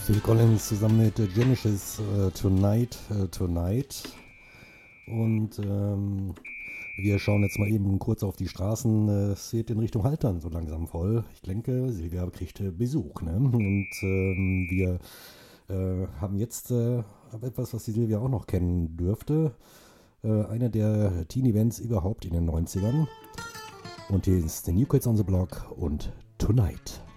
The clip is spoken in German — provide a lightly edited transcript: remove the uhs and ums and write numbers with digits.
Phil Collins zusammen mit Genesis Tonight. Und wir schauen jetzt mal eben kurz auf die Straßen. Es wird in Richtung Haltern so langsam voll. Ich denke, Silvia kriegt Besuch. Ne? Und wir haben jetzt etwas, was die Silvia auch noch kennen dürfte. Einer der Teen-Events überhaupt in den 90ern. Und hier ist The New Kids on the Block und Tonight.